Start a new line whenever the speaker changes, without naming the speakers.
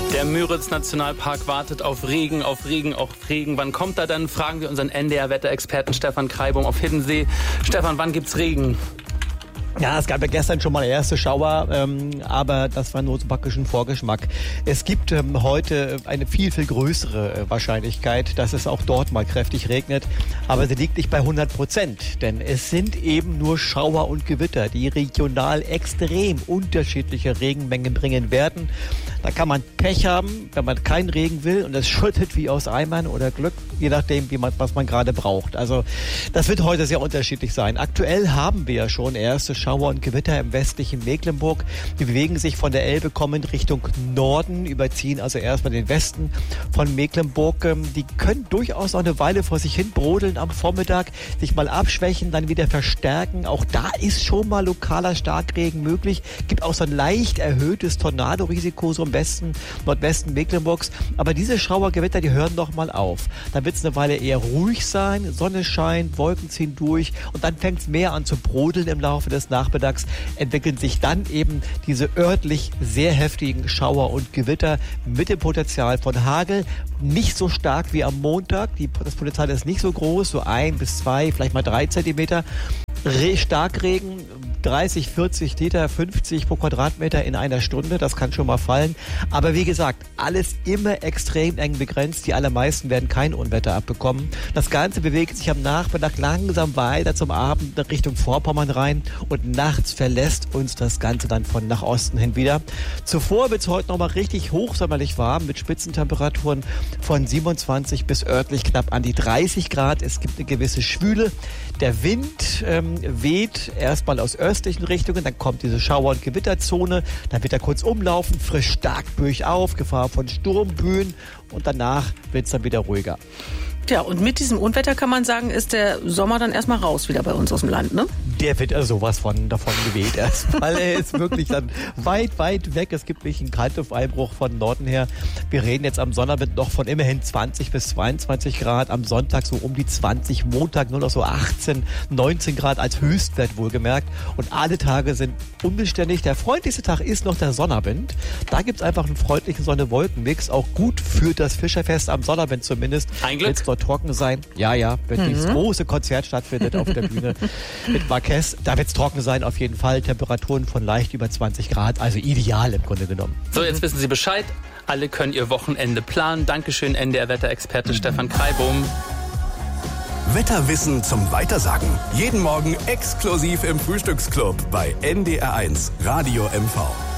Der Müritz-Nationalpark wartet auf Regen, auf Regen, auf Regen. Wann kommt er dann? Fragen wir unseren NDR-Wetterexperten Stefan Kreibum auf Hiddensee. Stefan, wann gibt's Regen?
Ja, es gab ja gestern schon mal erste Schauer, aber das war nur so praktisch ein Vorgeschmack. Es gibt heute eine viel, viel größere Wahrscheinlichkeit, dass es auch dort mal kräftig regnet. Aber sie liegt nicht bei 100%, denn es sind eben nur Schauer und Gewitter, die regional extrem unterschiedliche Regenmengen bringen werden. Da kann man Pech haben, wenn man keinen Regen will und es schüttet wie aus Eimern, oder Glück, je nachdem, was man gerade braucht. Also das wird heute sehr unterschiedlich sein. Aktuell haben wir ja schon erste Schauer und Gewitter im westlichen Mecklenburg. Die bewegen sich von der Elbe kommend Richtung Norden, überziehen also erstmal den Westen von Mecklenburg. Die können durchaus noch eine Weile vor sich hin brodeln am Vormittag, sich mal abschwächen, dann wieder verstärken. Auch da ist schon mal lokaler Starkregen möglich. Gibt auch so ein leicht erhöhtes Tornadorisiko so im Westen, Nordwesten Mecklenburgs. Aber diese Schauergewitter, die hören noch mal auf. Dann wird es eine Weile eher ruhig sein, Sonne scheint, Wolken ziehen durch und dann fängt es mehr an zu brodeln im Laufe des Nachmittags. Entwickeln sich dann eben diese örtlich sehr heftigen Schauer und Gewitter mit dem Potenzial von Hagel. Nicht so stark wie am Montag. Das Potenzial ist nicht so groß, so 1 bis 2, vielleicht mal 3 Zentimeter. Starkregen, 30, 40 Liter, 50 pro Quadratmeter in einer Stunde, das kann schon mal fallen. Aber wie gesagt, alles immer extrem eng begrenzt. Die allermeisten werden kein Unwetter abbekommen. Das Ganze bewegt sich am Nachmittag langsam weiter zum Abend Richtung Vorpommern rein und nachts verlässt uns das Ganze dann von nach Osten hin wieder. Zuvor wird es heute nochmal richtig hochsommerlich warm mit Spitzentemperaturen von 27 bis örtlich knapp an die 30 Grad. Es gibt eine gewisse Schwüle. Der Wind weht erstmal aus östlichen Richtungen, dann kommt diese Schauer- und Gewitterzone, dann wird er kurz umlaufen, frisch stark auf, Gefahr von Sturmböen und danach wird es dann wieder ruhiger.
Ja, und mit diesem Unwetter kann man sagen, ist der Sommer dann erstmal raus wieder bei uns aus dem Land, ne?
Der wird also sowas davon geweht erstmal. Er ist wirklich dann weit, weit weg. Es gibt wirklich einen Kaltlufteinbruch von Norden her. Wir reden jetzt am Sonnabend noch von immerhin 20 bis 22 Grad. Am Sonntag so um die 20, Montag nur noch so 18, 19 Grad als Höchstwert wohlgemerkt. Und alle Tage sind unbeständig. Der freundlichste Tag ist noch der Sonnabend. Da gibt es einfach einen freundlichen Sonne-Wolken-Mix. Auch gut für das Fischerfest am Sonnabend zumindest.
Ein Glück.
Wird's dort trocken sein. Ja, wenn dieses große Konzert stattfindet auf der Bühne mit Marquez, da wird es trocken sein auf jeden Fall. Temperaturen von leicht über 20 Grad, also ideal im Grunde genommen.
So, jetzt wissen Sie Bescheid. Alle können ihr Wochenende planen. Dankeschön, NDR-Wetterexperte Stefan Kreibum.
Wetterwissen zum Weitersagen. Jeden Morgen exklusiv im Frühstücksclub bei NDR1 Radio MV.